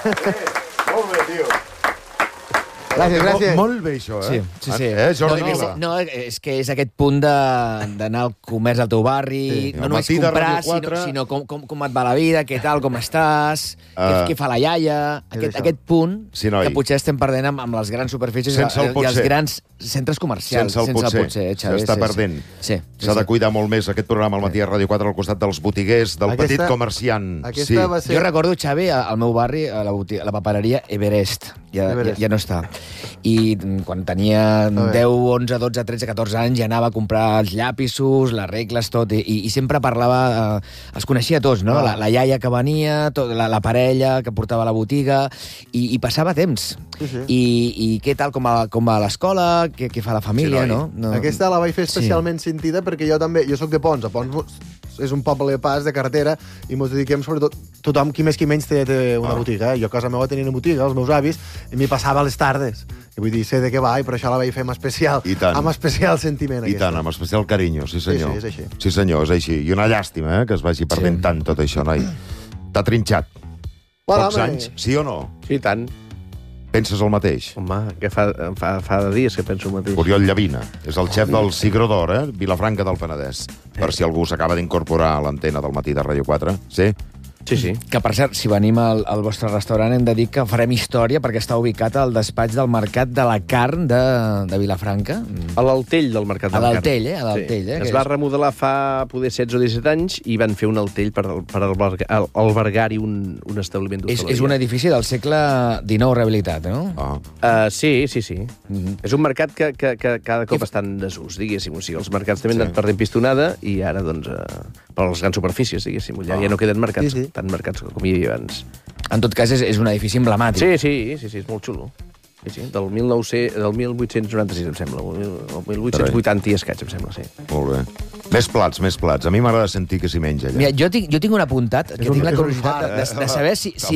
Molt bé, tio. Gràcies, gràcies. Molt bé, això, eh? Sí. Jordi Vila? No, és que és aquest punt d'anar al comerç del teu barri, no només comprar, sinó com et va la vida, què tal, com estàs, què fa la iaia... Aquest punt que potser estem perdent amb les grans superfícies i els grans centres comercials. Sense el potser. S'està perdent. S'ha de cuidar molt més aquest programa al matí a Ràdio 4 al costat dels botiguers, del petit comerciant. Jo recordo, Xavi, al meu barri, a la papereria Everest. Ja no està. I quan tenia 10, 11, 12, 13, 14 anys ja anava a comprar els llapisos, les regles, tot, i sempre parlava... Els coneixia tots, no? La iaia que venia, la parella que portava a la botiga, i passava temps. I què tal, com va a l'escola, què fa la família, no? Aquesta la vaig fer especialment sentida perquè jo també... Jo soc de Pons, a Pons és un poble pas de carretera i ens dediquem sobretot... Tothom, qui més qui menys, té una botiga. Jo a casa meva tenia una botiga, els meus avis, i m'hi passava a les tardes. I vull dir, sé de què va, i per això la vaig fer amb especial sentiment. I tant, amb especial carinyo, sí senyor. Sí, és així. Sí senyor, és així. I una llàstima, que es vagi perdent tant tot això, noi. T'ha trinxat. Pocs anys, sí o no? Sí, tant. Penses el mateix? Home, que fa dies que penso el mateix. Oriol Llavina, és el xef del Cigró d'Or, Vilafranca del Penedès. Per si algú s'acaba d'incorporar a l'antena del matí de Ràdio 4. Sí? Sí. Que, per cert, si venim al vostre restaurant hem de dir que farem història perquè està ubicat al despatx del Mercat de la Carn de Vilafranca. A l'Altell del Mercat de la Carn. A l'Altell. Es va remodelar fa poder 16 o 17 anys i van fer un Altell per albergar-hi un establiment d'hostaleria. És un edifici del segle XIX rehabilitat, no? Sí. És un mercat que cada cop està en desús, diguéssim. O sigui, els mercats també han anat perdent pistonada i ara, doncs, per les grans superfícies, diguéssim. Ja no queden mercats. Tant mercats com hi havia abans. En tot cas, és un edifici emblemàtic. Sí, és molt xulo. Sí, del 1896, em sembla. El 1880 i escaig, em sembla, sí. Molt bé. Més plats. A mi m'agrada sentir que s'hi menja allà. Mira, jo tinc un apuntat, que tinc la curiositat de saber si